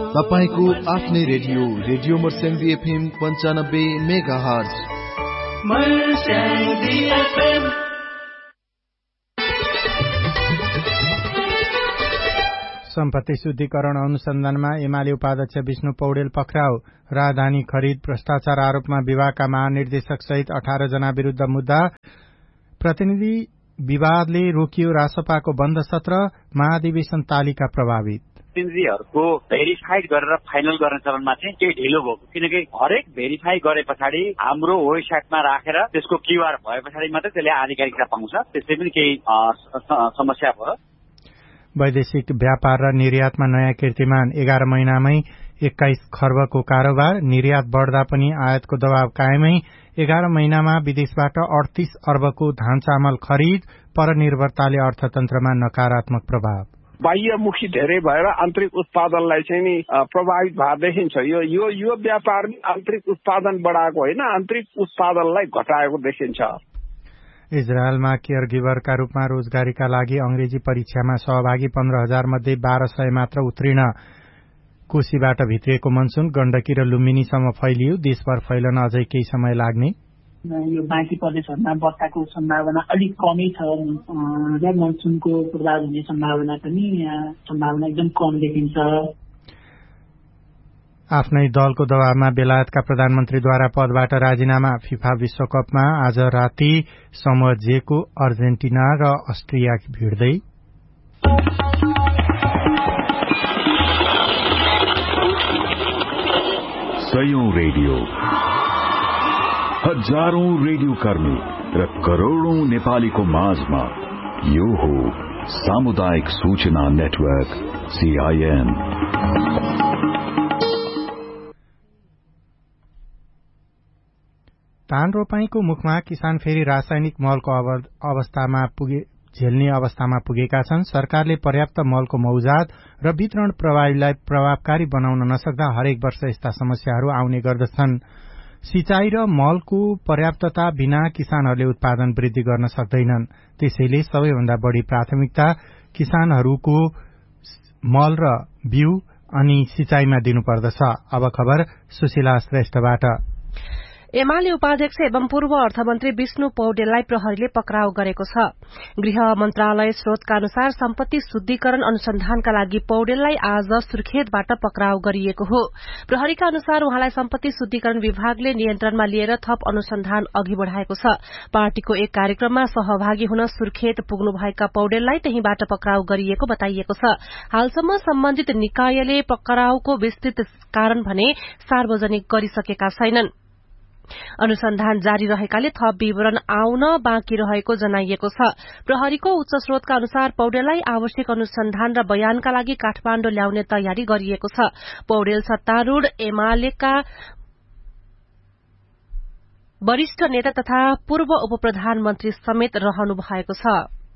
तपाईको आफ्नै radio Marsyangdi FM 95 megahertz. सम्पत्ति शुद्धिकरण अनुसन्धानमा एमाले उपाध्यक्ष विष्णु पौडेल पक्राउ। राजधानी खरिद भ्रष्टाचार आरोपमा विभागका महानिर्देशक सहित 18 जना विरूद्ध मुद्दा। प्रतिनिधि विवादले रोकियो रासपाको बन्द सत्र। महाधिवेशन तालिका प्रभावित। प्रतिनिधिहरूको भेरिफाइड गरेर फाइनल गर्ने चरणमा चाहिँ केही ढिलो भयो, किनकि हरेक भेरिफाई गरे पछाडि हाम्रो वेबसाइटमा राखेर त्यसको क्यूआर भए पछाडि मात्रै त्यसले आधिकारिकता पाउँछ। त्यसै पनि केही समस्या भयो। वैदेशिक व्यापार र निर्यातमा नयाँ कीर्तिमान। 11 महिनामै 21 खर्बको कारोबार। निर्यात बढ्दा पनि आयातको दबाव कायमै। 11 महिनामा विदेशबाट 38 अर्बको धान चामल खरिद। परनिर्भरताले अर्थतन्त्रमा नकारात्मक प्रभाव। बाह्यमुखी धेरै भएर आन्तरिक उत्पादनलाई चाहिँ नि प्रभावित भएर देखिन्छ। यो व्यापार आन्तरिक उत्पादन बढाएको होइन, आन्तरिक उत्पादनलाई घटाएको देखिन्छ। इजरायलमा केयर गिभरका रूपमा रोजगारीका लागि अंग्रेजी परीक्षामा सहभागी 15,000 मध्ये 1200 मात्र उत्तीर्ण। कोशीबाट भित्रिएको मनसुन गण्डकी र लुम्बिनीसम्म फैलियो। देशभर फैलन अझै केही समय लाग्ने। यो बाँकी प्रदेशहरूमा वर्षाको सम्भावना अलिक कमै छ र मनसुनको पूर्वाधार हुने सम्भावना एकदम कम देखिन्छ। आफ्नै दलको दबावमा बेलायतका प्रधानमन्त्रीद्वारा पदबाट राजीनामा। फिफा विश्वकपमा आज राति समूह जेको अर्जेन्टिना र अस्ट्रिया भिड्दै। सयौं रेडियो, हजारौं रेडियो कर्मी र करोड़ौं नेपालीको माझमा यो हो सामुदायिक सूचना नेटवर्क CIN। धान रोपाईको मुखमा किसान फेरि रासायनिक मलको झेल्ने अवस्थामा पुगेका छन्। सरकारले पर्याप्त मलको मौजाद र वितरण प्रणालीलाई प्रभावकारी बनाउन नसक्दा हरेक वर्ष यस्ता समस्याहरू आउने गर्दछन्। सिंचाई र मलको पर्याप्तता बिना किसानहरूले उत्पादन वृद्धि गर्न सक्दैनन्। त्यसैले सबैभन्दा बढ़ी प्राथमिकता किसानहरूको मल र बिउ अनि सिंचाईमा दिनुपर्दछ। अब खबर सुशीला श्रेष्ठबाट। एमाले उपाध्यक्ष एवं पूर्व अर्थमन्त्री विष्णु पौडेललाई प्रहरीले पक्राउ गरेको छ। गृह मन्त्रालय स्रोतका अनुसार सम्पत्ति शुद्धिकरण अनुसन्धानका लागि पौडेललाई आज सुर्खेतबाट पक्राउ गरिएको हो। प्रहरीका अनुसार उहाँलाई सम्पत्ति शुद्धिकरण विभागले नियन्त्रणमा लिएर थप अनुसन्धान अघि बढ़ाएको छ। पार्टीको एक कार्यक्रममा सहभागी हुन सुर्खेत पुग्नुभएका पौडेललाई त्यहीबाट पक्राउ गरिएको बताइएको छ। हालसम्म सम्बन्धित निकायले पक्राउको विस्तृत कारण भने सार्वजनिक गरिसकेका छैनन्। अनुसन्धान जारी रहेकाले थप विवरण आउन बाँकी रहेको जनाइएको छ। प्रहरीको उच्च स्रोतका अनुसार पौडेललाई आवश्यक अनुसन्धान र बयानका लागि काठमाण्डु ल्याउने तयारी गरिएको छ। पौडेल सत्तारूढ़ एमालेका वरिष्ठ नेता तथा पूर्व उपप्रधानमन्त्री समेत रहनु भएको छ।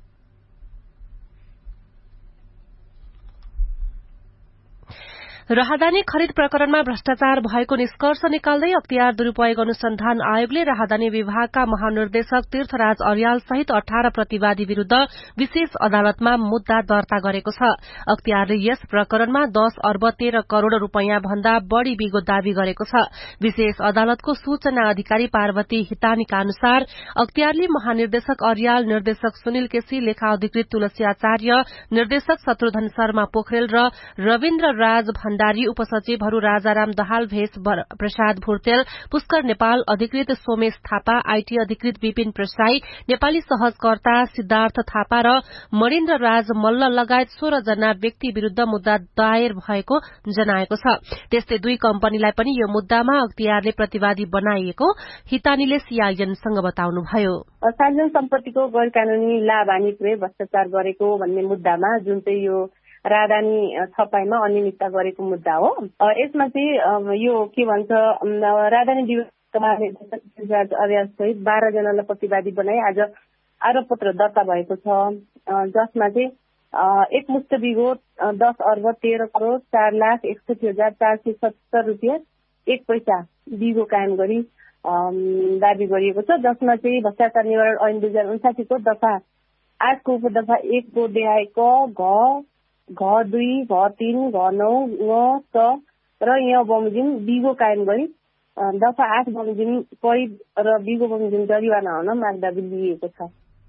राहदानी खरिद प्रकरणमा भ्रष्टाचार भएको निष्कर्ष निकाल्दै अख्तियार दुरूपयोग अनुसन्धान आयोगले राहदानी विभागका महानिर्देशक तीर्थराज अर्याल सहित 18 प्रतिवादी विरूद्ध विशेष अदालतमा मुद्दा दर्ता गरेको छ। अख्तियारले यस प्रकरणमा 10 अर्ब 13 करोड़ रूपियाँ भन्दा बढ़ी बिगो दावी गरेको छ। विशेष अदालतको सूचना अधिकारी पार्वती हितानीका अनुसार अख्तियारले महानिर्देशक अर्याल, निर्देशक सुनिल केसी, लेखा अधिकृत तुलसी आचार्य, निर्देशक शत्रुघ्न शर्मा पोखरेल र रविन्द्र राज भण्डारी, उपसचिवहरू राजाराम दहाल, भेष प्रसाद भुर्तेल, पुष्कर नेपाल अधिकृत सोमेश थापा, आईटी अधिकृत विपिन प्रसाई, नेपाली सहजकर्ता सिद्धार्थ थापा र मणिन्द्र राज मल्ल लगायत 16 जना व्यक्ति विरूद्ध मुद्दा दायर भएको जनाएको छ। त्यस्तै 2 कम्पनीलाई पनि यो मुद्दामा अख्तियारले प्रतिवादी बनाइएको हितानीले सीआईएनसँग बताउनुभयो। सार्वजनिक सम्पत्तिको गैर कानूनी लाभ हानि पुरै भ्रष्टाचार गरेको भन्ने मुद्दामा जुन चाहिँ यो राहदानी छपाईमा अनियमितता गरेको मुद्दा हो। यसमा चाहिँ यो के भन्छ, राहदानी विभागका महानिर्देशक अर्याल सहित 12 जनालाई प्रतिवादी बनाई आज आरोपपत्र दर्ता भएको छ, जसमा चाहिँ एकमुष्ट बिगो 10 अर्ब 13 करोड़ 4,61,470 रुपियाँ 1 पैसा बिगो कायम गरी दावी गरिएको छ, जसमा चाहिँ भ्रष्टाचार निवारण ऐन 2059 को दफा 8 को उपदफा 1 को देहाय क घ घ2, घ3, घ9, घ10 र यहाँ बमोजिम बिगो कायम गरी दफा 8 बमोजिम कैद र बिगो बमोजिम जरिवाना हुन माग्दा लिइएको छ।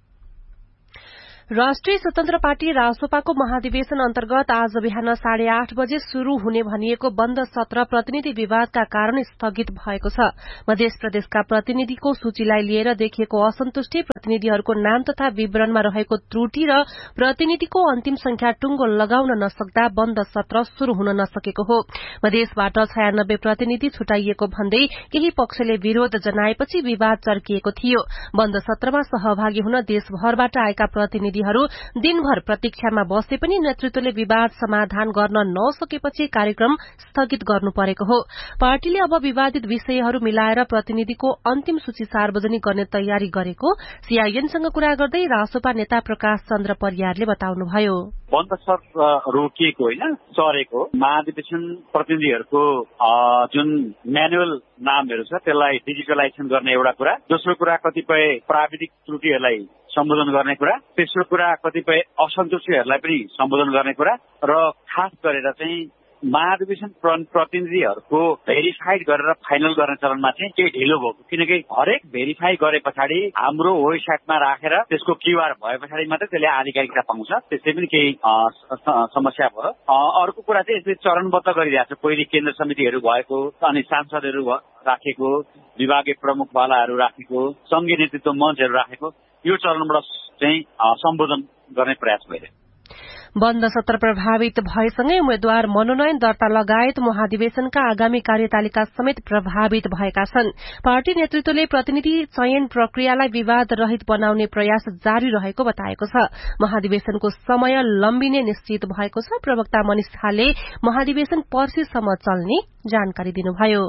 राष्ट्रिय स्वतन्त्र पार्टी रासोपाको महाधिवेशन अन्तर्गत आज बिहान 8:30 बजे शुरू हुने भनिएको बन्द सत्र प्रतिनिधि विवादका कारण स्थगित भएको छ। मध्य प्रदेशका प्रतिनिधिको सूचीलाई लिएर देखिएको असन्तुष्टि, प्रतिनिधिहरूको नाम तथा विवरणमा रहेको त्रुटि र प्रतिनिधिको अन्तिम संख्या टुङ्गो लगाउन नसक्दा बन्द सत्र शुरू हुन नसकेको हो। मधेसबाट 96 प्रतिनिधि छुटाइएको भन्दै केही पक्षले विरोध जनाएपछि विवाद चर्किएको थियो। बन्द सत्रमा सहभागी हुन देशभरबाट आएका प्रतिनिधि दिनभर प्रतीक्षामा बसे पनि नेतृत्वले विवाद समाधान गर्न नसकेपछि कार्यक्रम स्थगित गर्नु परेको हो। पार्टीले अब विवादित विषयहरू मिलाएर प्रतिनिधिको अन्तिम सूची सार्वजनिक गर्ने तयारी गरेको सीआईएनसँग कुरा गर्दै रासोपा नेता प्रकाश चन्द्र परियारले बताउनुभयो। बन्द सत्र रोकिएको होइन, चरेको। महाधिवेशन प्रतिनिधिहरूको जुन म्यानुअल नामहरू छ त्यसलाई डिजिटलाइजेसन गर्ने एउटा कुरा, दोस्रो कुरा कतिपय प्राविधिक त्रुटिहरूलाई सम्बोधन गर्ने कुरा, तेस्रो कुरा कतिपय असन्तुष्टिहरूलाई पनि सम्बोधन गर्ने कुरा र खास गरेर चाहिँ महाधिवेशन प्रतिनिधिहरूको भेरिफाइड गरेर फाइनल गर्ने चरणमा चाहिँ केही ढिलो भएको, किनकि हरेक भेरिफाई गरे पछाडि हाम्रो वेबसाइटमा राखेर त्यसको क्यूआर भए पछाडि मात्रै त्यसले आधिकारिकता पाउँछ। त्यसै पनि केही समस्या भयो। अर्को कुरा चाहिँ यसले चरणबद्ध गरिरहेको छ। पहिले केन्द्र समितिहरू भएको, अनि सांसदहरू राखेको, विभागीय प्रमुखवालाहरू राखेको, संघीय नेतृत्व मञ्चहरू राखेको, यो चरणबाट चाहिँ सम्बोधन गर्ने प्रयास भइरहेको। बन्द सत्र प्रभावित भएसँगै उम्मेद्वार मनोनयन दर्ता लगायत महाधिवेशनका आगामी कार्यतालिका समेत प्रभावित भएका छन्। पार्टी नेतृत्वले प्रतिनिधि चयन प्रक्रियालाई विवाद रहित बनाउने प्रयास जारी रहेको बताएको छ। महाधिवेशनको समय लम्बिने निश्चित भएको छ। प्रवक्ता मनिष थाले महाधिवेशन पर्सिसम्म चल्ने जानकारी दिनुभयो।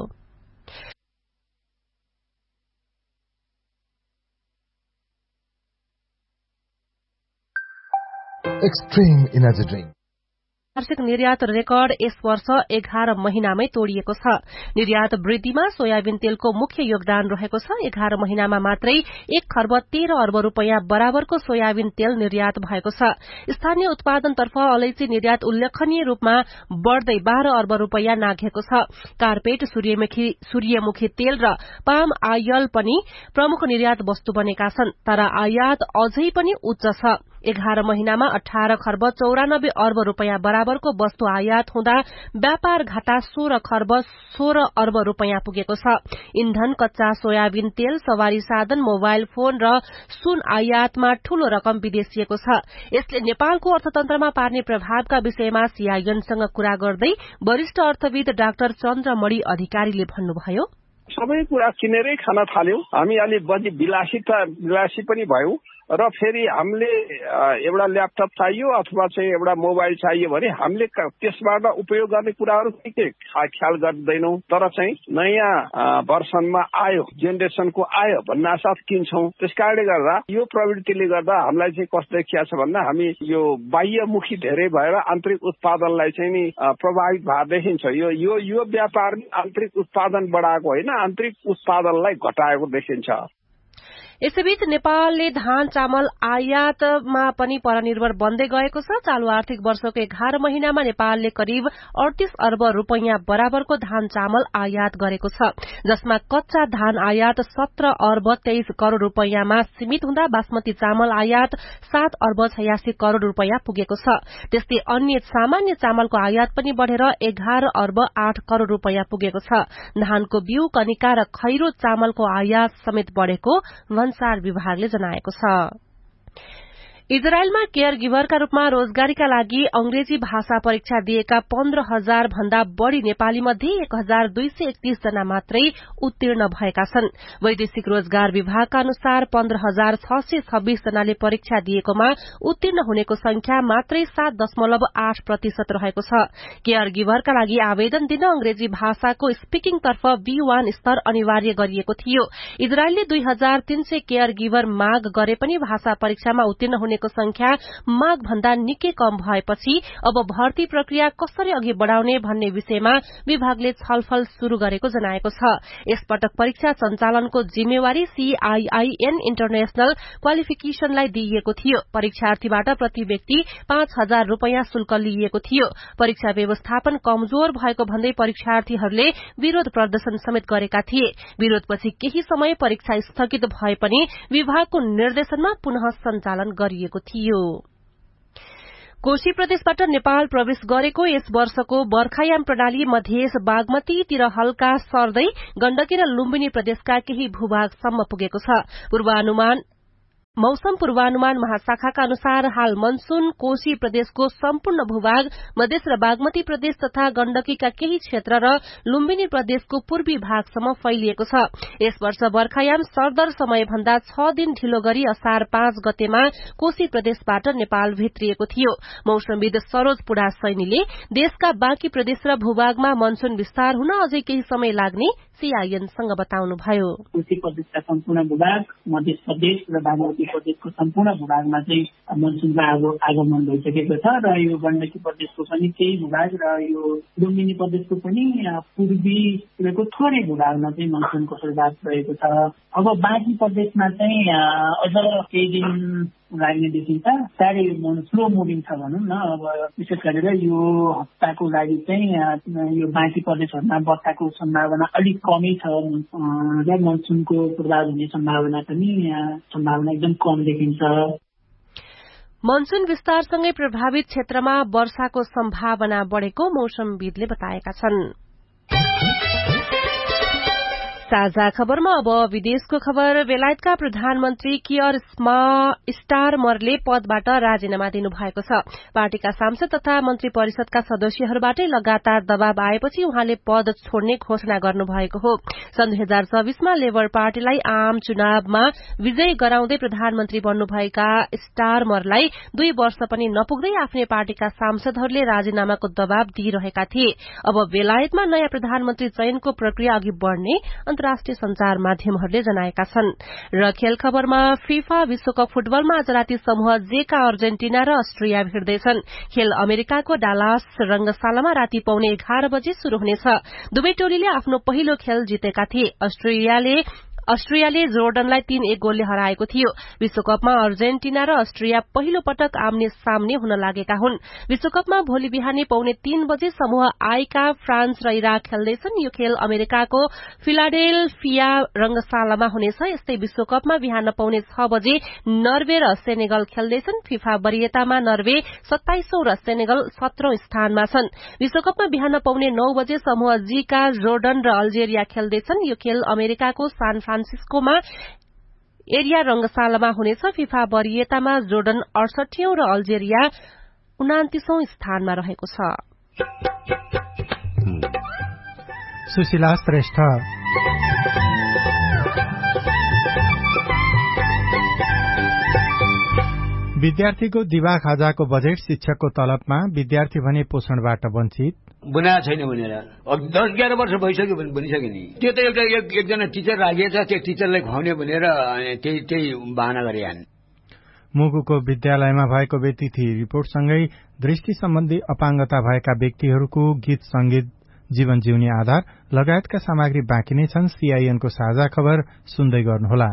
Extreme Energy Drink. वार्षिक निर्यात रेकर्ड यस वर्ष 11 महिनामै तोडिएको छ। निर्यात वृद्धिमा सोयाबिन तेलको मुख्य योगदान रहेको छ। 11 महिनामा मात्रै 1 खर्ब 13 अर्ब रुपैयाँ बराबरको सोयाबिन तेल निर्यात भएको छ। स्थानीय उत्पादनतर्फ अलैँची निर्यात उल्लेखनीय रूपमा बढ्दै 12 अर्ब रुपैयाँ नाघेको छ। कार्पेट, सूर्यमुखी तेल र पाम आयल पनि प्रमुख निर्यात वस्तु बनेका छन्, तर आयात अझै पनि उच्च छ। 11 महिनामा 18 खर्ब 94 अर्ब रुपैयाँ बराबरको वस्तु आयात हुँदा व्यापार घाटा 16 खर्ब 16 अर्ब रुपैयाँ पुगेको छ। इन्धन, कच्चा सोयाबिन तेल, सवारी साधन, मोबाइल फोन र सुन आयातमा ठूलो रकम विदेशिएको छ। यसले नेपालको अर्थतन्त्रमा पार्ने प्रभावका विषयमा सीआईएनसँग कुरा गर्दै वरिष्ठ अर्थविद डाक्टर चन्द्रमणि अधिकारीले भन्नुभयो। सबै कुरा किनेरै खान थाल्यौं। हामी अलि बढी विलासी पनि भयौं र फेरि हामीले एउटा ल्यापटप चाहियो अथवा चाहिँ एउटा मोबाइल चाहियो भने हामीले त्यसबाट उपयोग गर्ने कुराहरू के ख्याल गर्दैनौं। तर चाहिँ नयाँ भर्सनमा आयो, जेनेरेसनको आयो भन्नासाथ किन्छौं। त्यसकारणले गर्दा यो प्रवृत्तिले गर्दा हामीलाई चाहिँ कस्तो देखिया छ भन्दा हामी यो बाह्यमुखी धेरै भएर आन्तरिक उत्पादनलाई चाहिँ नि प्रभावित भएर देखिन्छ। यो व्यापार आन्तरिक उत्पादन बढाएको होइन, आन्तरिक उत्पादनलाई घटाएको देखिन्छ। यसैबीच नेपालले धान चामल आयातमा पनि परनिर्भर बन्दै गएको छ। चालू आर्थिक वर्षको 11 महिनामा नेपालले करिब 38 अर्ब रुपैयाँ बराबरको धान चामल आयात गरेको छ, जसमा कच्चा धान आयात 17 अर्ब 23 करोड़ रुपैयाँमा सीमित हुँदा बासमती चामल आयात 7 अर्ब 86 करोड़ रुपैयाँ पुगेको छ। त्यस्तै अन्य सामान्य चामलको आयात पनि बढ़ेर 11 अर्ब 8 करोड़ रुपैयाँ पुगेको छ। धानको बिउ, कनिका र खैरो चामलको आयात समेत बढ़ेको भन्सार विभागले जनाएको छ। इजरायलमा केयर गिभरका रूपमा रोजगारीका लागि अंग्रेजी भाषा परीक्षा दिएका 15,000 भन्दा बढ़ी नेपाली मध्ये 1,231 जना मात्रै उत्तीर्ण भएका छन्। वैदेशिक रोजगार विभागका अनुसार 15,626 जनाले परीक्षा दिएकोमा उत्तीर्ण हुनेको संख्या मात्रै 7.8% रहेको छ। केयर गिभरका लागि आवेदन दिन अंग्रेजी भाषाको स्पीकिङ तर्फ B1 स्तर अनिवार्य गरिएको थियो। इजरायलले 2,300 केयर गिभर माग गरे पनि भाषा परीक्षामा उत्तीर्ण हुने हुनेको संख्या माग भन्दा निकै कम भएपछि अब भर्ती प्रक्रिया कसरी अघि बढ़ाउने भन्ने विषयमा विभागले छलफल शुरू गरेको जनाएको छ। यसपटक परीक्षा सञ्चालनको जिम्मेवारी CIIN इन्टरनेशनल क्वालिफिकेशनलाई दिइएको थियो। परीक्षार्थीबाट प्रति व्यक्ति 5,000 रूपैयाँ शुल्क लिइएको थियो। परीक्षा व्यवस्थापन कमजोर भएको भन्दै परीक्षार्थीहरूले विरोध प्रदर्शन समेत गरेका थिए। विरोधपछि केही समय परीक्षा स्थगित भए पनि विभागको निर्देशनमा पुनः सञ्चालन गरिएको थियो। कोशी प्रदेशबाट नेपाल प्रवेश गरेको यस वर्षको बर्खायाम प्रणाली मध्य बागमतीतिर हल्का सर्दै गण्डकी र लुम्बिनी प्रदेशका केही भूभागसम्म पुगेको छ। मौसम पूर्वानुमान महाशाखाका अनुसार हाल मनसून कोशी प्रदेशको सम्पूर्ण भूभाग मधेस र बागमती प्रदेश तथा गण्डकीका केही क्षेत्र र लुम्बिनी प्रदेशको पूर्वी भागसम्म फैलिएको छ। यस वर्ष बर्खायाम सरदर समयभन्दा 6 दिन ढिलो गरी असार 5 गतेमा कोशी प्रदेशबाट नेपाल भित्रिएको थियो। मौसमविद सरोज पुडा सैनीले देशका बाँकी प्रदेश र भूभागमा मनसून विस्तार हुन अझै केही समय लाग्ने CIN-सँग बताउनुभयो। कोशी प्रदेशका सम्पूर्ण भूभाग, मध्य प्रदेश र बागमती प्रदेशको सम्पूर्ण भूभागमा चाहिँ मनसूनको आगमन भइसकेको छ र यो गण्डकी प्रदेशको पनि केही भूभाग र यो लुम्बिनी प्रदेशको पनि पूर्वीको थोरै भूभागमा चाहिँ मनसूनको सुरुवात रहेको छ। अब बाँकी प्रदेशमा चाहिँ अझ केही दिन लाग्ने देखिन्छ। साह्रै स्लो मुभिङ छ भनौँ न। अब विशेष गरेर यो हप्ताको लागि चाहिँ यो बाँकी प्रदेशहरूमा वर्षाको सम्भावना अलिक कमै छ र मनसूनको पूर्वाधार हुने सम्भावना एकदम कम देखिन्छ। मनसून विस्तारसँगै प्रभावित क्षेत्रमा वर्षाको सम्भावना बढ़ेको मौसमविदले बताएका छन्। साझा खबरमा अब विदेशको खबर। बेलायतका प्रधानमन्त्री कियर स्टारमरले पदबाट राजीनामा दिनुभएको छ। पार्टीका सांसद तथा मन्त्री परिषदका सदस्यहरूबाटै लगातार दबाव आएपछि उहाँले पद छोड्ने घोषणा गर्नुभएको हो। सन् 2024मा लेबर पार्टीलाई आम चुनावमा विजय गराउँदै प्रधानमन्त्री बन्नुभएका स्टारमरलाई 2 वर्ष पनि नपुग्दै आफ्नै पार्टीका सांसदहरूले राजीनामाको दबाव दिइरहेका थिए। अब बेलायतमा नयाँ प्रधानमन्त्री चयनको प्रक्रिया अघि बढ़ने अन्तर्राष्ट्रिय संचार माध्यमहरूले जनाएका छन्। र खेल खबरमा फिफा विश्वकप फुटबलमा आज राति समूह जे का अर्जेन्टिना र अस्ट्रिया भिड्दैछन्। खेल अमेरिकाको डालास रंगशालामा राति पौने 11 बजे शुरू हुनेछ। दुवै टोलीले आफ्नो पहिलो खेल जितेका थिए। अस्ट्रियाले जोर्डनलाई 3-1 गोलले हराएको थियो। विश्वकपमा अर्जेन्टिना र अस्ट्रिया पहिलो पटक आम्ने सामने हुन लागेका हुन्। विश्वकपमा भोलि बिहानै पौने 3 बजे समूह आई का फ्रान्स र इराक खेल्दैछन्। यो खेल अमेरिकाको फिलाडेल्फिया रंगशालामा हुनेछ। यस्तै विश्वकपमा बिहान पौने 6 बजे नर्वे र सेनेगल खेल्दैछन्। फिफा वरियतामा नर्वे 27औं र सेनेगल 17औं स्थानमा छन्। विश्वकपमा बिहान पौने 9 बजे समूह जी का जोर्डन र अल्जेरिया खेल्दैछन्। यो खेल अमेरिकाको सान फ्रान्सिस्कोमा एरिया रंगशालामा हुनेछ। फिफा वरियतामा जोर्डन 68औं र अल्जेरिया 29औं स्थानमा रहेको छ। सुशीला श्रेष्ठ। विद्यार्थीको दिवा खाजाको बजेट शिक्षकको तलबमा, विद्यार्थी भने पोषणबाट वञ्चित। बनाएको छैन भनेर 10-11 वर्ष भइसक्यो भने बनिसक्यो नि। त्यो त एकजना टिचर राखिएछ, त्यो टिचरलाई खुवाउने भनेर त्यही बहाना गरे। मुगुको विद्यालयमा भएको व्यतिथि रिपोर्टसँगै दृष्टि सम्बन्धी अपाङ्गता भएका व्यक्तिहरूको गीत संगीत, जीवन जिउने आधार लगायतका सामग्री बाँकी नै छन्। CIN-को साझा खबर सुन्दै गर्नुहोला।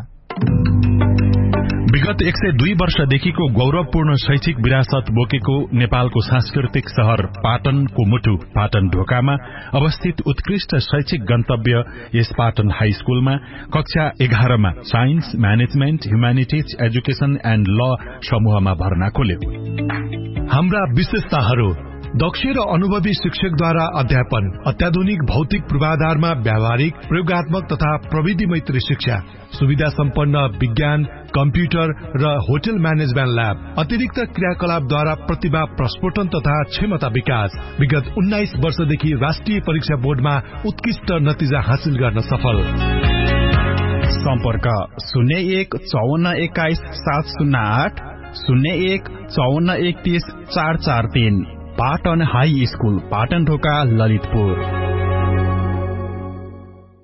विगत 102 वर्षदेखिको गौरवपूर्ण शैक्षिक विरासत बोकेको नेपालको सांस्कृतिक शहर पाटनको मुटु पाटन ढोकामा अवस्थित उत्कृष्ट शैक्षिक गन्तव्य यस पाटन हाई स्कूलमा कक्षा 11मा science, management, humanities, education and ल समूहमा भर्ना खोल्यो। हाम्रा विशेषताहरू: दक्ष र अनुभवी शिक्षकद्वारा अध्यापन, अत्याधुनिक भौतिक पूर्वाधारमा व्यावहारिक, प्रयोगात्मक तथा प्रविधि मैत्री शिक्षा, सुविधा सम्पन्न विज्ञान, कम्प्युटर र होटल म्यानेजमेन्ट ल्याब, अतिरिक्त क्रियाकलापद्वारा प्रतिभा प्रस्फोटन तथा क्षमता विकास। विगत 19 वर्षदेखि राष्ट्रिय परीक्षा बोर्डमा उत्कृष्ट नतिजा हासिल गर्न सफल। सम्पर्क 01 54 21 708 01 54 31 443। पाटन हाई स्कूल, पाटन ढोका, ललितपुर।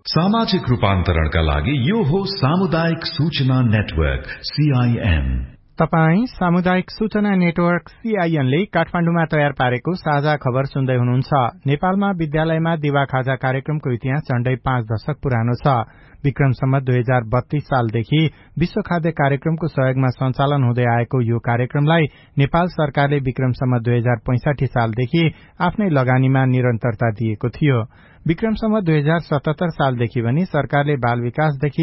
सामाजिक रूपान्तरणका लागि यो हो सामुदायिक सूचना नेटवर्क CIN। तपाई सामुदायिक सूचना नेटवर्क CIN ले काठमाडौँमा तयार पारेको साझा खबर सुन्दै हुनुहुन्छ। नेपालमा विद्यालयमा दिवा खाजा कार्यक्रमको इतिहास झण्डै 5 दशक पुरानो छ। विक्रम सम्वत 2032 सालदेखि विश्व खाद्य कार्यक्रमको सहयोगमा सञ्चालन हुँदै आएको यो कार्यक्रमलाई नेपाल सरकारले विक्रम सम्वत 2065 सालदेखि आफ्नै लगानीमा निरन्तरता दिएको थियो। विक्रम सम्वत 2077 सालदेखि पनि सरकारले बाल विकासदेखि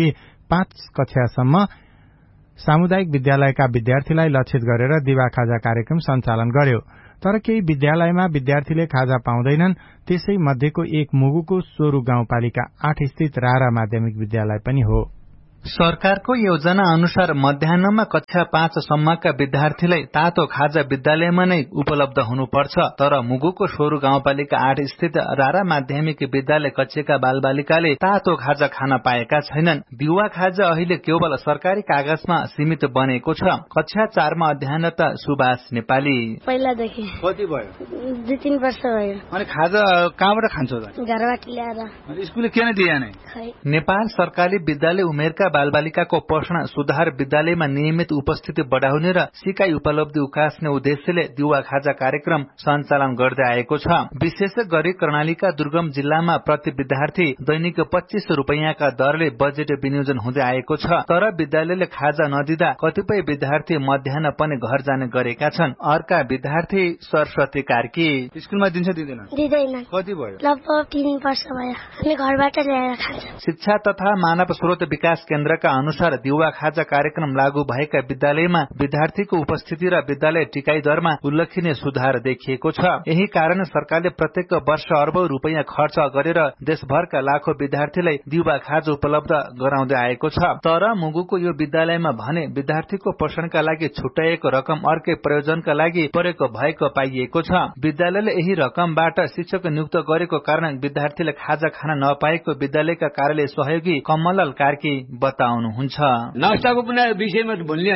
5 कक्षासम्म सामुदायिक विद्यालयका विद्यार्थीलाई लक्षित गरेर दिवा खाजा कार्यक्रम सञ्चालन गर्यो। तर केही विद्यालयमा विद्यार्थीले खाजा पाउँदैनन्। त्यसै मध्येको एक मुगुको सोरु गाउँपालिका 8 स्थित रारा माध्यमिक विद्यालय पनि हो। सरकारको योजना अनुसार मध्याह्नमा कक्षा 5 सम्मका विद्यार्थीलाई तातो खाजा विद्यालयमा नै उपलब्ध हुनुपर्छ। तर मुगुको सोरु गाउँपालिका 8 स्थित रारा माध्यमिक विद्यालय कक्षाका बालबालिकाले तातो खाजा खान पाएका छैनन्। दिवा खाजा अहिले केवल सरकारी कागजमा सीमित बनेको छ। कक्षा 4 मा अध्ययनरत सुभाष नेपाली पहिलादेखि कति भयो? 2-3 वर्ष भयो। अनि खाजा कहाँबाट खान्छौ त? घरबाट ल्याएर। स्कुलले किन दिएन? नेपाल सरकारले विद्यालय उमेरका बालबालिकाको पोषण सुधार विद्यालयमा नियमित उपस्थिति बढाउने र सिकाइ उपलब्धि उकास्ने उद्देश्यले दिवा खाजा कार्यक्रम सञ्चालन गर्दै आएको छ। विशेष गरी कर्णालीका दुर्गम जिल्लामा प्रति विद्यार्थी दैनिक 25 रुपैयाँका दरले बजेट विनियोजन हुँदै आएको छ। तर विद्यालयले खाजा नदिँदा कतिपय विद्यार्थी मध्याह्न पनि घर जाने गरेका छन्। अर्का विद्यार्थी सरस्वती कार्की स्कुलमा दिन्छ दिँदैन? दिँदैन। कति भयो? लगभग 3 वर्ष भयो। हामी घरबाट ल्याएर खान्छौँ। शिक्षा तथा मानव स्रोत विकास केन्द्रका अनुसार दिवा खाजा कार्यक्रम लागू भएका विद्यालयमा विद्यार्थीको उपस्थिति र विद्यालय टिकाइ दरमा उल्लेखनीय सुधार देखिएको छ। यही कारण सरकारले प्रत्येक वर्ष अर्बौं रुपैयाँ खर्च गरेर देशभरका लाखौं विद्यार्थीलाई दिवा खाजा उपलब्ध गराउँदै आएको छ। तर मुगुको यो विद्यालयमा भने विद्यार्थीको पोषणका लागि छुट्याएको रकम अर्कै प्रयोजनका लागि प्रयोग भएको पाइएको छ। विद्यालयले यही रकमबाट शिक्षक नियुक्त गरेको कारण विद्यार्थीले खाजा खान नपाएको विद्यालयका कार्यालय सहयोगी कमललाल कार्की बताउनुहुन्छ। नास्ताको विषयमा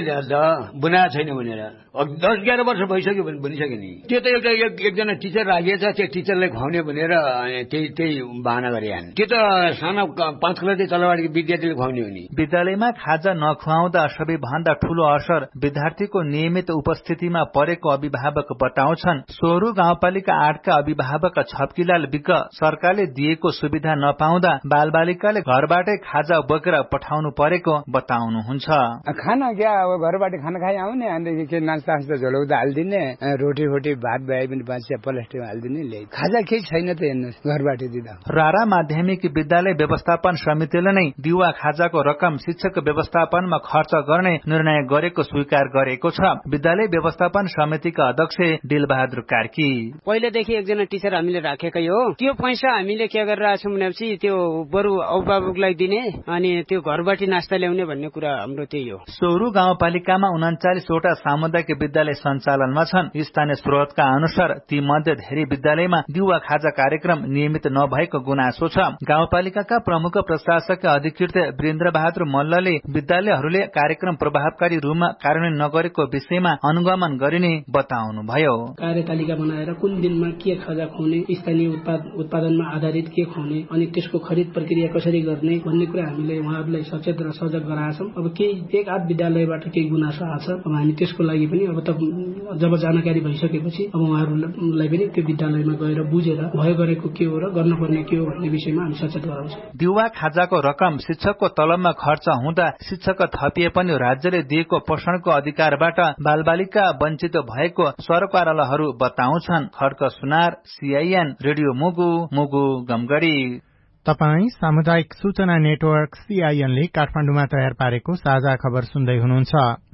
बनाएको छैन भनेर 10-11 वर्ष भइसक्यो भने बनिसक्यो नि। त्यो त एकजना टिचर राखिएछ, त्यो टिचरलाई खुवाउने भनेर त्यही बहाना गरे। त्यो त सानो 5 क्लासदेखि तलबाटको विद्यार्थीले खुवाउने हो नि। विद्यालयमा खाजा नखुवाउँदा सबैभन्दा ठूलो असर विद्यार्थीको नियमित उपस्थितिमा परेको अभिभावक बताउँछन्। सोरु गाउँपालिका 8 का अभिभावक छप्कीलाल विक सरकारले दिएको सुविधा नपाउँदा बालबालिकाले घरबाटै खाजा बोकेर पठाउनु परेको बताउनुहुन्छ। खाना क्या अब घरबाट खाना खाइ आउने अनि के नास्ता झोलौदा हालिदिने, रोटी फोटी भात भए पनि 5 प्लास्टिकमा हालिदिने ल्याइ। खाजा केही छैन त हेर्नुहोस् घरबाट दिँदा। रारा माध्यमिक विद्यालय व्यवस्थापन समितिले नै दिवा खाजाको रकम शिक्षक व्यवस्थापनमा खर्च गर्ने निर्णय गरेको स्वीकार गरेको छ। विद्यालय व्यवस्थापन समितिका अध्यक्ष दिलबहादुर कार्की पहिलेदेखि एकजना टिचर हामीले राखेकै हो। त्यो पैसा हामीले के गरिरहेछौँ भनेपछि त्यो बरु अभिभावकलाई दिने अनि त्यो घरबाट नास्ता ल्याउने भन्ने कुरा हाम्रो त्यही हो। सोरु गाउँपालिकामा 39 वटा सामुदायिक विद्यालय सञ्चालनमा छन्। स्थानीय स्रोतका अनुसार ती मध्ये धेरै विद्यालयमा दिवा खाजा कार्यक्रम नियमित नभएको गुनासो छ। गाउँपालिकाका प्रमुख प्रशासक अधिकृत वीरेन्द्र बहादुर मल्लले विद्यालयहरूले कार्यक्रम प्रभावकारी रूपमा कार्यान्वयन नगरेको विषयमा अनुगमन गरिने बताउनुभयो। कार्यतालिका बनाएर कुन दिनमा के खाजा खुवाउने, स्थानीय उत्पादनमा आधारित के खुवाउने अनि त्यसको खरिद प्रक्रिया कसरी गर्ने भन्ने कुरा हामीले उहाँहरूलाई सचेत र सजग गराएछौँ। अब केही 1-8 विद्यालयबाट केही गुनासो आछ। अब हामी त्यसको लागि पनि अब त जब जानकारी भइसकेपछि अब उहाँहरूलाई पनि त्यो विद्यालयमा गएर बुझेर भयो गरेको के हो र गर्नुपर्ने के हो भन्ने विषयमा हामी सचेत गराउँछौँ। दिवा खाजाको रकम शिक्षकको तलबमा खर्च हुँदा शिक्षक थपिए पनि राज्यले दिएको पोषणको अधिकारबाट बालबालिका वञ्चित भएको सरकारवालाहरू बताउँछन्। खड्क सुनार CIN रेडियो मुगु गमगढी। तपाई सामुदायिक सूचना नेटवर्क CIN ले काठमाडौँमा तयार पारेको साझा खबर सुन्दै हुनुहुन्छ।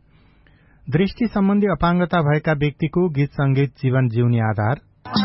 दृष्टि सम्बन्धी अपाङ्गता भएका व्यक्तिको गीत संगीत जीवन जिउने आधार,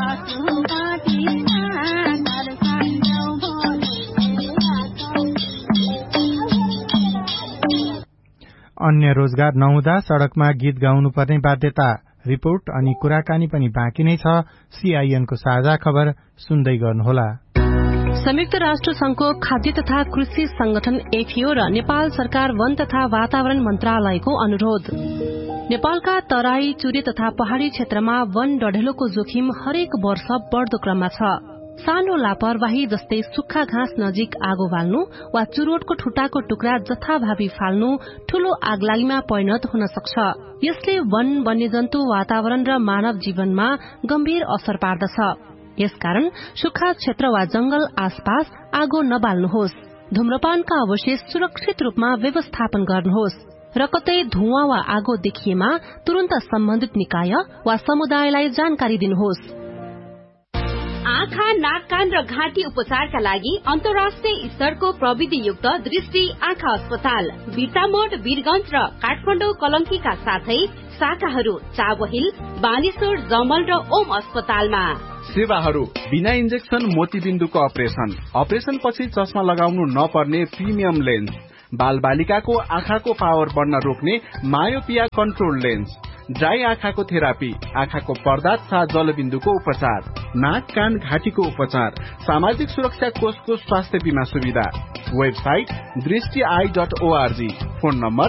अन्य रोजगार नहुँदा सड़कमा गीत गाउनुपर्ने बाध्यता, रिपोर्ट अनि कुराकानी पनि बाँकी नै छ। CIN को साझा खबर सुन्दै गर्नुहोला। संयुक्त राष्ट्र संघको खाद्य तथा कृषि संगठन FAO र नेपाल सरकार वन तथा वातावरण मन्त्रालयको अनुरोध। नेपालका तराई, चुरे तथा पहाड़ी क्षेत्रमा वन डढेलोको जोखिम हरेक वर्ष बढ़दो क्रममा छ। सानो लापरवाही जस्तै सुक्खा घाँस नजिक आगो बाल्नु वा चुरोटको ठुटाको टुक्रा जथाभावी फाल्नु ठूलो आगलागीमा परिणत हुन सक्छ। यसले वन, वन्यजन्तु, वातावरण र मानव जीवनमा गम्भीर असर पार्दछ। यसकारण सुक्खा क्षेत्र वा जंगल आसपास आगो नबाल्नुहोस्। धूम्रपानका अवशेष सुरक्षित रूपमा व्यवस्थापन गर्नुहोस् र कतै धुवाँ वा आगो देखिएमा तुरन्त सम्बन्धित निकाय वा समुदायलाई जानकारी दिनुहोस्। आँखा, नाक, कान र घाँटी उपचारका लागि अन्तर्राष्ट्रिय स्तरको प्रविधियुक्त दृष्टि आँखा अस्पताल बिर्तामोड, वीरगंज र काठमाडौँ कलंकीका साथै शाखाहरू चाबहिल, बानेश्वर, जमल र ओम अस्पतालमा। सेवाहरू बिना इन्जेक्सन मोतीबिन्दुको अपरेशन पछि चस्मा लगाउनु नपर्ने प्रिमियम लेन्स, बाल बालिकाको आँखाको पावर बढ्न रोक्ने मायोपिया कन्ट्रोल लेन्स, ड्राई आँखाको थेरापी, आँखाको पर्दा तथा जलबिन्दुको उपचार, नाक, कान, घाँटीको उपचार, सामाजिक सुरक्षा कोषको स्वास्थ्य बीमा सुविधा। Website दृष्टि.org, phone number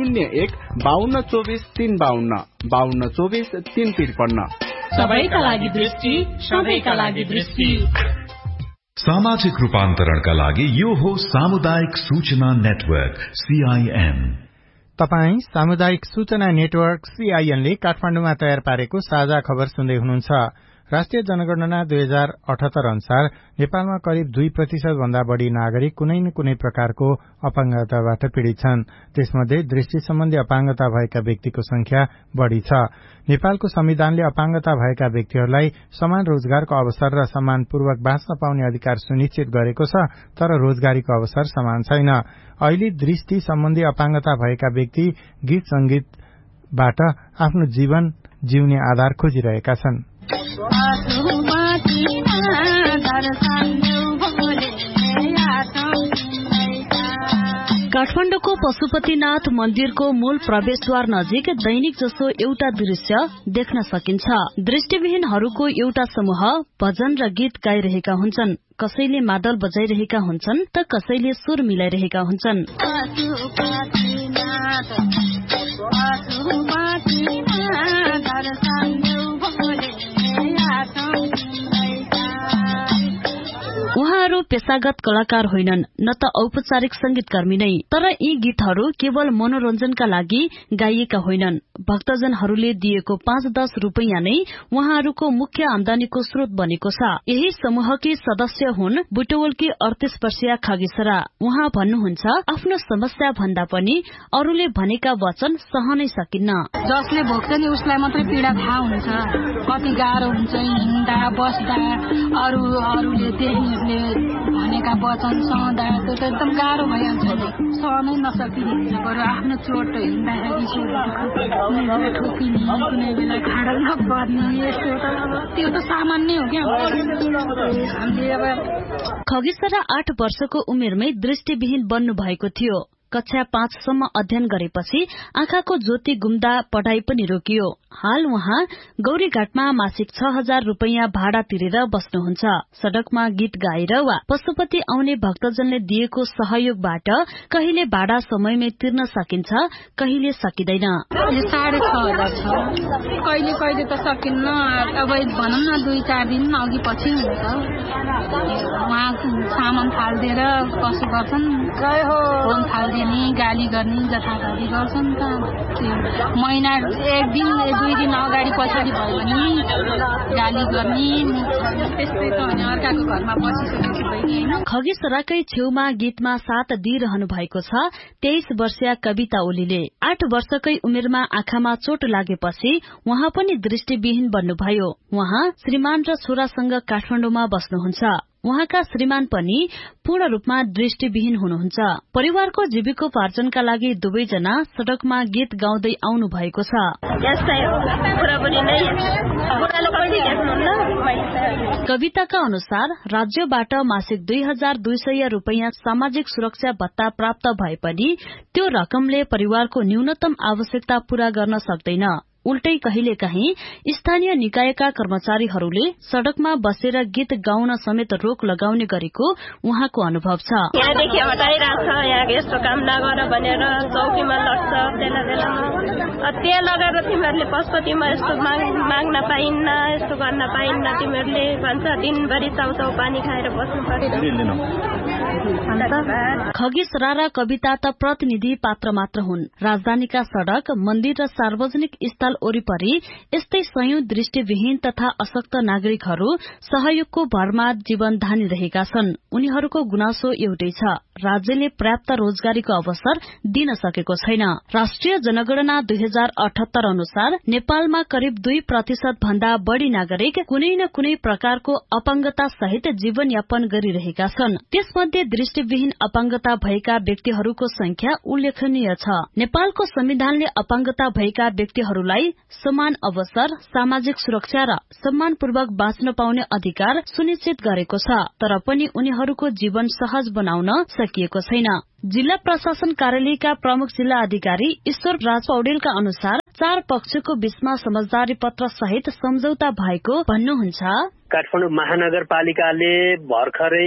01-5224-352, 5224-353। सबैका लागि दृष्टि, सबैका लागि दृष्टि। सामाजिक रूपान्तरणका लागि यो हो सामुदायिक सूचना नेटवर्क CIN। तपाई सामुदायिक सूचना नेटवर्क CIN ले काठमाडौँमा तयार पारेको साझा खबर सुन्दै हुनुहुन्छ। राष्ट्रिय जनगणना 2078 अनुसार नेपालमा करिब 2% भन्दा बढ़ी नागरिक कुनै न कुनै प्रकारको अपाङ्गताबाट पीड़ित छन्। त्यसमध्ये दृष्टि सम्बन्धी अपाङ्गता भएका व्यक्तिको संख्या बढ़ी छ। नेपालको संविधानले अपाङ्गता भएका व्यक्तिहरूलाई समान रोजगारको अवसर र सम्मानपूर्वक बाँच्न पाउने अधिकार सुनिश्चित गरेको छ, तर रोजगारीको अवसर समान छैन। अहिले दृष्टि सम्बन्धी अपाङ्गता भएका व्यक्ति गीत संगीतबाट आफ्नो जीवन जिउने आधार खोजिरहेका छन्। काठमाडौँको पशुपतिनाथ मन्दिरको मूल प्रवेशद्वार नजिक दैनिक जसो एउटा दृश्य देख्न सकिन्छ। दृष्टिविहीनहरूको एउटा समूह भजन र गीत गाइरहेका हुन्छन्। कसैले मादल बजाइरहेका हुन्छन् त कसैले सुर मिलाइरहेका हुन्छन्। उहाँहरू पेशागत कलाकार होइनन्, न त औपचारिक संगीतकर्मी नै, तर यी गीतहरू केवल मनोरञ्जनका लागि गाइएका होइनन्। भक्तजनहरूले दिएको 5-10 रुपैयाँ नै उहाँहरूको मुख्य आमदानीको स्रोत बनेको छ। यही समूहकी सदस्य हुन् बुटवलकी 38 वर्षीय खगेश्वरा। उहाँ भन्नुहुन्छ, आफ्नो समस्या भन्दा पनि अरूले भनेका वचन सहनै सकिन्न। जसले भोग्छ नि उसलाई मात्रै पीडा थाहा हुन्छ। कति गाह्रो हुन्छ हिँड्दा बस्दा, अरूले देख्नेले भनेका वचन सहँदा त्यो त एकदम गाह्रो भइहाल्छ। सहनै नसकिने हुन्छ। बरु आफ्नो चोट हिँड्दाखेरि ठोकिने, कुनै बेला खाडल नपर्ने, यस्तो त त्यो त सामान्य हो क्या। खगेश्वरा 8 वर्षको उमेरमै दृष्टिविहीन बन्नु भएको थियो। कक्षा 5 सम्म अध्ययन गरेपछि आँखाको ज्योति गुम्दा पढाइ पनि रोकियो। हाल उहाँ गौरीघाटमा मासिक 6000 रुपैयाँ भाडा तिरेर बस्नुहुन्छ। सड़कमा गीत गाएर वा पशुपति आउने भक्तजनले दिएको सहयोगबाट कहिले भाडा समयमै तिर्न सकिन्छ, कहिले सकिँदैन। 6500 छ, कहिले कहिले त सकिन्न। अब भनौँ न 2-4 दिन अघि पछि हुन्छ। उहाँ सामान फाल्दिएर कसो गर्छन्, फोन फाल्दिने, गाली गर्ने, जथाभावी गर्छन् त। महिना 1 दिन 2 दिन अगाडि पछाडि भयो भने गाली गर्ने, त्यस्तै त अनि अर्काको घरमा बसिसकेको होइन। खगेश्वराकै छेउमा गीतमा साथ दिइरहनु भएको छ 23 वर्षीय कविता ओलीले। 8 वर्षकै उमेरमा आँखामा चोट लागेपछि उहाँ पनि दृष्टिविहीन बन्नुभयो। उहाँ श्रीमान र छोरासँग काठमाडौँमा बस्नुहुन्छ। उहाँका श्रीमान पनि पूर्ण रूपमा दृष्टिविहीन हुनुहुन्छ। परिवारको जीविकोपार्जनका लागि दुवैजना सड़कमा गीत गाउँदै आउनु भएको छ। कविताका अनुसार राज्यबाट मासिक 2200 रुपैयाँ सामाजिक सुरक्षा भत्ता प्राप्त भए पनि त्यो रकमले परिवारको न्यूनतम आवश्यकता पूरा गर्न सक्दैन। उल्टै कहिलेकाहीँ स्थानीय निकायका कर्मचारीहरूले सड़कमा बसेर गीत गाउन समेत रोक लगाउने गरेको उहाँको अनुभव छ। यहाँदेखि हटाइरहेको छ, यहाँ यस्तो काम नगर भनेर चौकीमा लड्छ। बेला बेलामा त्यहाँ लगाएर तिमीहरूले पशुपतिमा यस्तो माग्न पाइन्न, यस्तो गर्न पाइन्न, तिमीहरूले भन्छ दिनभरि चाउचाउ पानी खाएर बस्नु पर्यो। खगेश रारा कविता त प्रतिनिधि पात्र मात्र हुन्। राजधानीका सड़क, मन्दिर र सार्वजनिक स्थल वरिपरि यस्तै सयौं दृष्टिविहीन तथा अशक्त नागरिकहरू सहयोगको भरमा जीवन धानिरहेका छन्। उनीहरूको गुनासो एउटै छ, राज्यले पर्याप्त रोजगारीको अवसर दिन सकेको छैन। राष्ट्रिय जनगणना 2078 अनुसार नेपालमा करिब 2% भन्दा बढ़ी नागरिक कुनै न कुनै प्रकारको अपाङ्गता सहित जीवनयापन गरिरहेका छन्। त्यसमध्ये दृष्टिविहीन अपाङ्गता भएका व्यक्तिहरूको संख्या उल्लेखनीय छ। नेपालको संविधानले अपाङ्गता भएका व्यक्तिहरूलाई समान अवसर, सामाजिक सुरक्षा र सम्मानपूर्वक बाँच्न पाउने अधिकार सुनिश्चित गरेको छ, तर पनि उनीहरूको जीवन सहज बनाउन सकिएको छैन। जिल्ला प्रशासन कार्यालयका प्रमुख जिल्ला अधिकारी ईश्वर राज पौडेलका अनुसार 4 पक्षको बीचमा समझदारी पत्र सहित सम्झौता भएको भन्नुहुन्छ। काठमाडौँ महानगरपालिकाले भर्खरै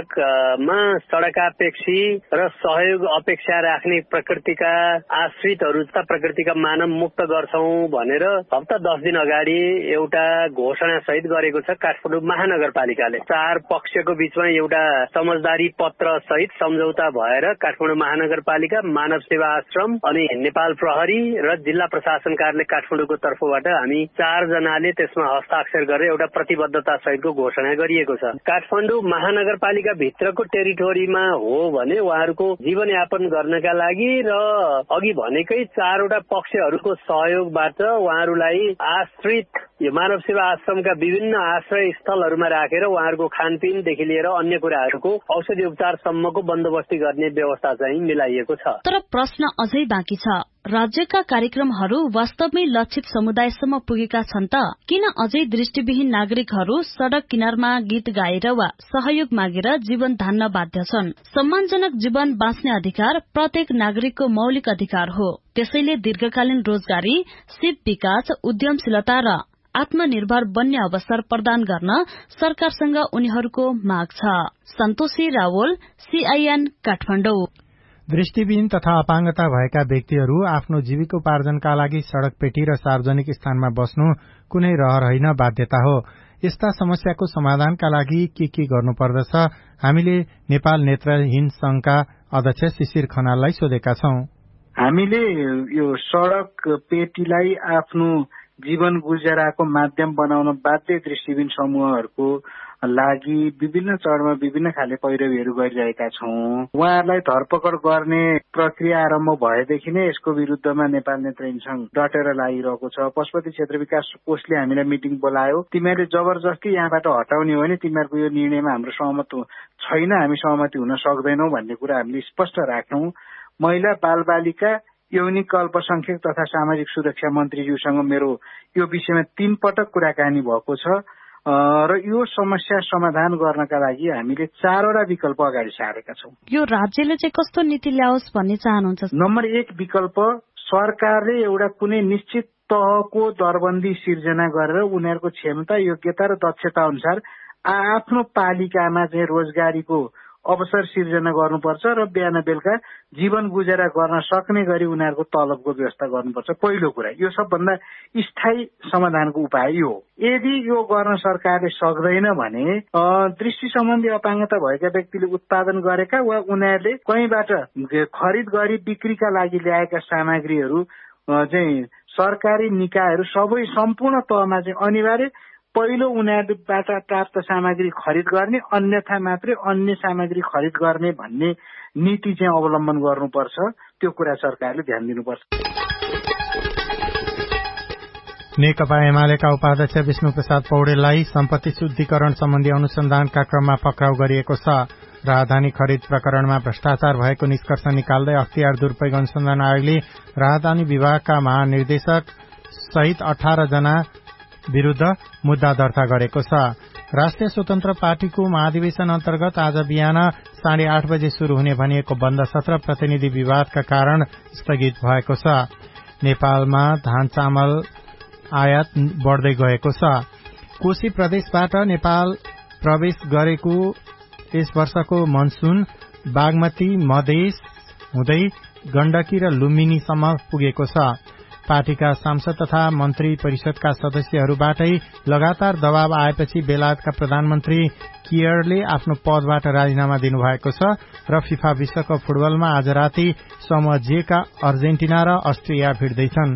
सड़कमा सड़कापेक्षी र सहयोग अपेक्षा राख्ने प्रकृतिका आश्रितहरू प्रकृतिका मानव मुक्त गर्छौं भनेर हप्ता 10 दिन अगाडि एउटा घोषणा सहित गरेको छ। काठमाडौँ महानगरपालिकाले 4 पक्षको बीचमा एउटा समझदारी पत्र सहित सम्झौता भएर काठमाडौँ महानगरपालिका, मानव सेवा आश्रम अनि नेपाल प्रहरी र जिल्ला प्रशासन कार्यालय काठमाडौँको तर्फबाट हामी 4 जनाले त्यसमा हस्ताक्षर गरेर एउटा प्रतिबद्धता सहितको घोषणा गरिएको छ। काठमाडौँ महानगरपालिका भित्रको टेरिटोरीमा हो भने उहाँहरूको जीवनयापन गर्नका लागि र अघि भनेकै 4 वटा पक्षहरूको सहयोगबाट उहाँहरूलाई आश्रित यो मानव सेवा आश्रमका विभिन्न आश्रय स्थलहरूमा राखेर उहाँहरूको खानपिनदेखि लिएर अन्य कुराहरूको औषधि उपचारसम्मको बन्दोबस्ती गर्ने व्यवस्था चाहिँ मिलाइएको छ। तर प्रश्न अझै बाँकी छ, राज्यका कार्यक्रमहरू वास्तवमै लक्षित समुदायसम्म पुगेका छन् त? किन अझै दृष्टिविहीन नागरिकहरू सड़क किनारमा गीत गाएर वा सहयोग मागेर जीवन धान्न बाध्य छन्? सम्मानजनक जीवन बाँच्ने अधिकार प्रत्येक नागरिकको मौलिक अधिकार हो। त्यसैले दीर्घकालीन रोजगारी, सिप विकास, उद्यमशीलता र आत्मनिर्भर बन्ने अवसर प्रदान गर्न सरकारसँग उनीहरूको माग छ। सन्तोषी रावल, सीआईएन, काठमाडौँ। दृष्टिविहीन तथा अपाङ्गता भएका व्यक्तिहरू आफ्नो जीविकोपार्जनका लागि सड़क पेटी र सार्वजनिक स्थानमा बस्नु कुनै रहर होइन, बाध्यता हो। यस्ता समस्याको समाधानका लागि के गर्नुपर्दछ? हामीले नेपाल नेत्रहीन संघका अध्यक्ष शिशिर खनाललाई सोधेका छौं। हामीले यो सड़क पेटीलाई आफ्नो जीवन गुजाराको माध्यम बनाउन बाध्य दृष्टिविहीन समूहहरूको लागि विभिन्न चरणमा विभिन्न खाले पैरवीहरू गरिरहेका छौं। उहाँहरूलाई धरपकड गर्ने प्रक्रिया आरम्भ भएदेखि नै यसको विरुद्धमा नेपाल नेत्रहीन संघ डटेर लागिरहेको छ। पशुपति क्षेत्र विकास कोषले हामीलाई मिटिङ बोलायो, तिमीहरूले जबरजस्ती यहाँबाट हटाउने हो भने तिमीहरूको यो निर्णयमा हाम्रो सहमत छैन, हामी सहमति हुन सक्दैनौं भन्ने कुरा हामीले स्पष्ट राख्यौं। महिला बालबालिका यौनिक अल्पसंख्यक तथा सामाजिक सुरक्षा मन्त्रीज्यूसँग मेरो यो विषयमा 3 पटक कुराकानी भएको छ र यो समस्या समाधान गर्नका लागि हामीले 4 वटा विकल्प अगाडि सारेका छौं। यो राज्यले चाहिँ कस्तो नीति ल्याओस् भन्ने चाहनुहुन्छ? नम्बर 1 विकल्प, सरकारले एउटा कुनै निश्चित तहको दरबन्दी सिर्जना गरेर उनीहरूको क्षमता, योग्यता र दक्षता अनुसार आफ्नो पालिकामा चाहिँ रोजगारीको अवसर सिर्जना गर्नुपर्छ र बिहान बेलुका जीवन गुजारा गर्न सक्ने गरी उनीहरूको तलबको व्यवस्था गर्नुपर्छ। पहिलो कुरा, यो सबभन्दा स्थायी समाधानको उपाय यो हो। यदि यो गर्न सरकारले सक्दैन भने दृष्टि सम्बन्धी अपाङ्गता भएका व्यक्तिले उत्पादन गरेका वा उनीहरूले कहीँबाट खरिद गरी बिक्रीका लागि ल्याएका सामग्रीहरू चाहिँ सरकारी निकायहरू सबै सम्पूर्ण तहमा चाहिँ अनिवार्य पहिलो उनीहरूबाट प्राप्त सामग्री खरिद गर्ने, अन्यथा मात्रै अन्य सामग्री खरिद गर्ने भन्ने नीति चाहिँ अवलम्बन गर्नुपर्छ। त्यो कुरा सरकारले ध्यान दिनुपर्छ। नेकपा एमालेका उपाध्यक्ष विष्णु प्रसाद पौडेललाई सम्पत्ति शुद्धिकरण सम्बन्धी अनुसन्धानका क्रममा पक्राउ गरिएको छ। राजधानी खरिद प्रकरणमा भ्रष्टाचार भएको निष्कर्ष निकाल्दै अख्तियार दुरूपयोग अनुसन्धान आयोगले राजधानी विभागका महानिर्देशक सहित 18 जना विरूद्ध मुद्दा दर्ता गरेको छ। राष्ट्रिय स्वतन्त्र पार्टीको महाधिवेशन अन्तर्गत आज बिहान 8:30 बजे शुरू हुने भनिएको बन्द सत्र प्रतिनिधि विवादका कारण स्थगित भएको छ। नेपालमा धान चामल आयात बढ्दै गएको छ। कोशी प्रदेशबाट नेपाल प्रवेश गरेको यस वर्षको मनसून बागमती मधेस हुँदै गण्डकी र लुम्बिनीसम्म पुगेको छ। पार्टीका सांसद तथा मन्त्री परिषदका सदस्यहरूबाटै लगातार दबाव आएपछि बेलायतका प्रधानमन्त्री कियरले आफ्नो पदबाट राजीनामा दिनुभएको छ र फिफा विश्वकप फुटबलमा आज राति समूह जे का अर्जेन्टिना र अस्ट्रिया भिड्दैछन्।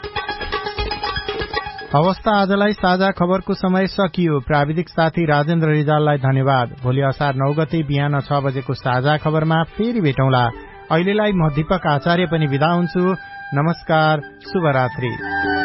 अवस्था आजलाई साझा खबरको समय सकियो। प्राविधिक साथी राजेन्द्र रिजाललाई धन्यवाद। भोलि असार 9 गते बिहान 6 बजेको साझा खबरमा फेरि भेटौँला। अहिलेलाई म दीपक आचार्य पनि बिदा हुन्छु। नमस्कार, शुभरात्रि।